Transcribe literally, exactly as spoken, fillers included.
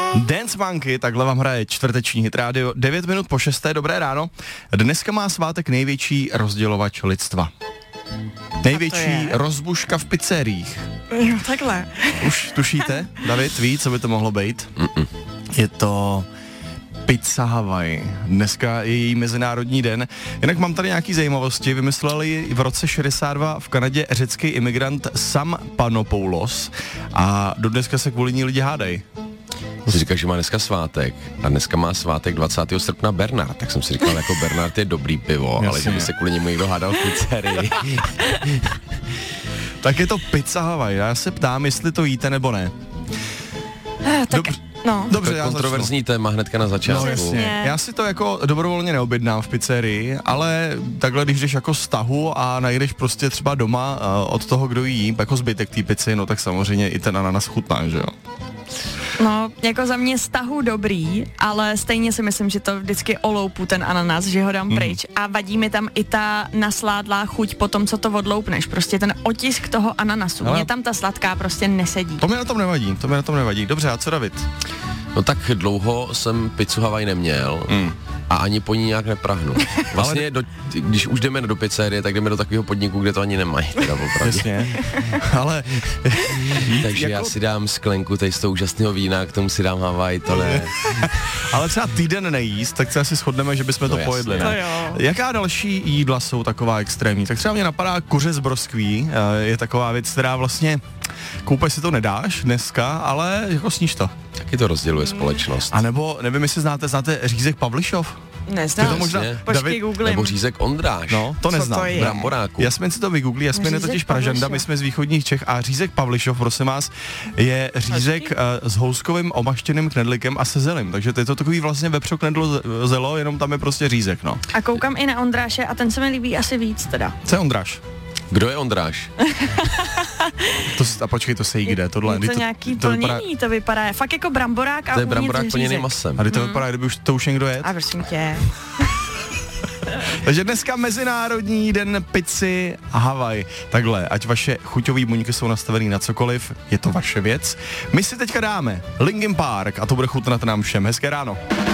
Dance Monkey, takhle vám hraje čtvrteční hit rádio, devět minut po šesté, dobré ráno. Dneska má svátek největší rozdělovač lidstva. Největší rozbuška v pizzeriích. Jo, takhle. Už tušíte? David, ví, co by to mohlo být? Mm-mm. Je to Pizza Hawaii. Dneska je její mezinárodní den. Jinak mám tady nějaký zajímavosti. Vymysleli v roce šedesát dva v Kanadě řecký imigrant Sam Panopoulos a do dneska se kvůli ní lidi hádají. Jsi říkal, že má dneska svátek a dneska má svátek dvacátého srpna Bernard, tak jsem si říkal, jako Bernard je dobrý pivo, jasně, ale že by se kvůli němu někdo hádal v pizzerii. Tak je to Pizza Hawaii. Já se ptám, jestli to jíte nebo ne. Ah, tak... Dobře. No. Dobře, to je já kontroverzní začnu. téma hnedka na začátku. No, jasně. Já si to jako dobrovolně neobjednám v pizzerii, ale takhle, když jdeš jako z tahu a najdeš prostě třeba doma uh, od toho, kdo jí, jako zbytek té pizzy, no tak samozřejmě i ten ananas chutná, že jo? No, jako za mě stahu dobrý, ale stejně si myslím, že to vždycky oloupu ten ananas, že ho dám mm. pryč. A vadí mi tam i ta nasládlá chuť po tom, co to odloupneš. Prostě ten otisk toho ananasu. Ale... Mně tam ta sladká prostě nesedí. To mi na tom nevadí, to mi na tom nevadí. Dobře, a co David? No tak dlouho jsem pizzu Hawaii neměl mm. a ani po ní nějak neprahnu. Vlastně, ale... do, když už jdeme do pizzerie, tak jdeme do takového podniku, kde to ani nemají. Teda opravdu. Jasně, ale... Takže jako... já si dám sklenku tady z toho úžasného vína, k tomu si dám Hawaii, to ne. Ale třeba týden nejíst, tak se asi shodneme, že bychom to, to pojedli, ne? Jaká další jídla jsou taková extrémní? Tak třeba mě napadá kuře z broskví, je taková věc, která vlastně koupeš si to nedáš dneska, ale jako sníš to. Taky to rozděluje společnost. A nebo, nevím, jestli znáte, znáte řízek Pavlišov? Neznám. To možná, Počkej, googlím. Nebo řízek Ondráš. No, to neznám. To Bramboráku. Jasmin si to vygooglí, Jasmin je totiž Pražanda, my jsme z východních Čech a řízek Pavlišov, prosím vás, je řízek uh, s houskovým omaštěným knedlikem a se zelím, takže to je to takový vlastně vepřo knedlo zelo, jenom tam je prostě řízek, no. A koukám i na Ondráše a ten se mi líbí asi víc teda. Co je Ondráš? Kdo je Ondráš? to, a počkej, to se jí kde, tohle. Je to, to nějaký to, plnění, to vypadá... to vypadá fakt jako bramborák a to je bramborák řízek. plněný masem. A kdy to hmm. vypadá, kdyby už to už někdo je? A prosím tě. Takže dneska Mezinárodní den pizzy a Hawaii. Takhle, ať vaše chuťové buňky jsou nastavený na cokoliv, je to vaše věc. My si teďka dáme Linkin Park a to bude chutnat nám všem. Hezké ráno.